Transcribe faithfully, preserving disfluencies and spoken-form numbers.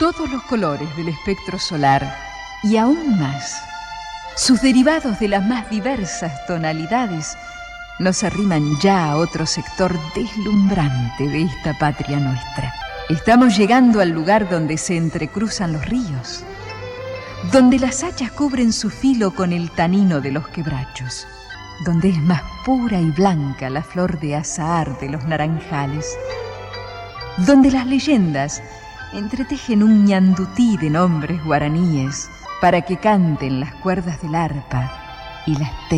Todos los colores del espectro solar y aún más, sus derivados de las más diversas tonalidades, nos arriman ya a otro sector deslumbrante de esta patria nuestra. Estamos llegando al lugar donde se entrecruzan los ríos, donde las hachas cubren su filo con el tanino de los quebrachos, donde es más pura y blanca la flor de azahar de los naranjales, donde las leyendas entretejen un ñandutí de nombres guaraníes para que canten las cuerdas del arpa y las